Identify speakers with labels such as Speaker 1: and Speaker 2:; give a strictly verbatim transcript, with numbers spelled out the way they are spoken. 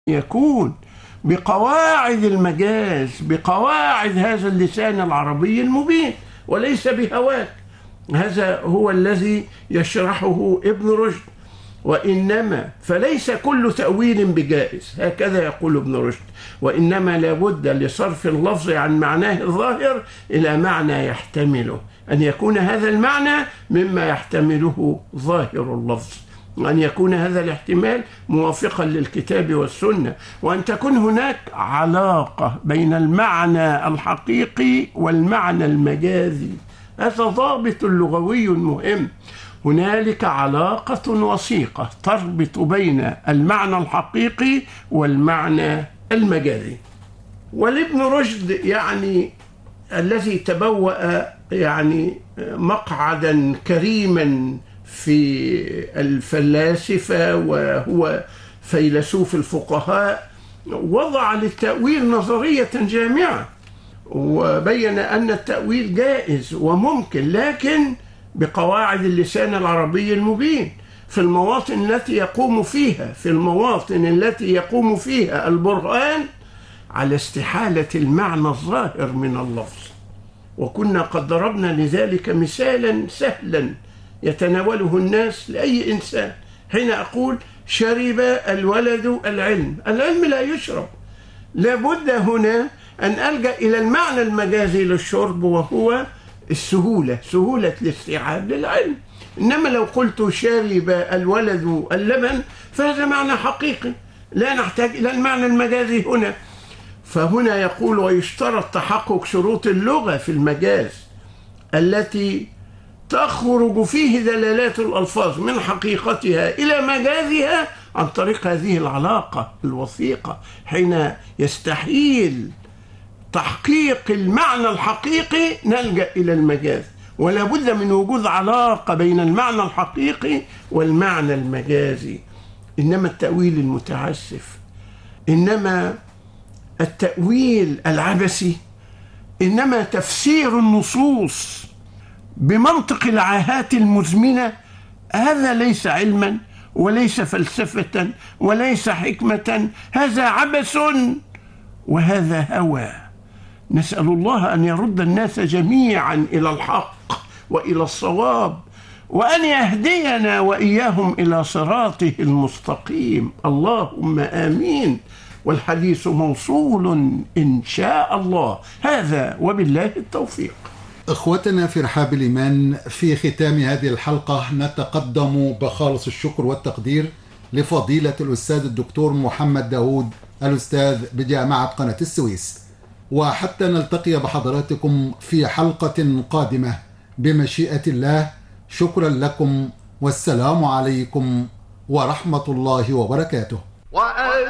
Speaker 1: يكون بقواعد المجاز، بقواعد هذا اللسان العربي المبين، وليس بهواك. هذا هو الذي يشرحه ابن رشد. وإنما فليس كل تأويل بجائز، هكذا يقول ابن رشد، وإنما لابد لصرف اللفظ عن معناه الظاهر إلى معنى يحتمله، أن يكون هذا المعنى مما يحتمله ظاهر اللفظ، وأن يكون هذا الاحتمال موافقا للكتاب والسنة، وأن تكون هناك علاقة بين المعنى الحقيقي والمعنى المجازي. هذا ضابط لغوي مهم. هنالك علاقة وثيقة تربط بين المعنى الحقيقي والمعنى المجازي. والابن رشد يعني الذي تبوأ يعني مقعدا كريما في الفلاسفة، وهو فيلسوف الفقهاء، وضع للتأويل نظرية جامعة، وبين أن التأويل جائز وممكن، لكن بقواعد اللسان العربي المبين، في المواطن التي يقوم فيها في المواطن التي يقوم فيها البرهان على استحالة المعنى الظاهر من اللفظ. وكنا قد ضربنا لذلك مثالا سهلا يتناوله الناس لأي إنسان. حين أقول شرب الولد العلم، العلم لا يشرب، لابد هنا أن ألجأ إلى المعنى المجازي للشرب، وهو السهولة، سهولة الاستيعاب للعلم. إنما لو قلت شرب الولد اللبن فهذا معنى حقيقي، لا نحتاج إلى المعنى المجازي هنا. فهنا يقول ويشترط تحقق شروط اللغة في المجاز التي تخرج فيه دلالات الألفاظ من حقيقتها إلى مجازها عن طريق هذه العلاقة الوثيقة. حين يستحيل تحقيق المعنى الحقيقي نلجأ إلى المجاز، ولا بد من وجود علاقة بين المعنى الحقيقي والمعنى المجازي. إنما التأويل المتعسف، إنما التأويل العبثي، إنما تفسير النصوص بمنطق العاهات المزمنة، هذا ليس علما وليس فلسفة وليس حكمة، هذا عبث وهذا هوى. نسأل الله أن يرد الناس جميعا إلى الحق وإلى الصواب، وأن يهدينا وإياهم إلى صراطه المستقيم، اللهم آمين. والحديث موصول إن شاء الله. هذا وبالله التوفيق.
Speaker 2: إخوتنا في رحاب الإيمان، في ختام هذه الحلقة نتقدم بخالص الشكر والتقدير لفضيلة الأستاذ الدكتور محمد داود، الأستاذ بجامعة قناة السويس. وحتى نلتقي بحضراتكم في حلقة قادمة بمشيئة الله، شكرا لكم، والسلام عليكم ورحمة الله وبركاته.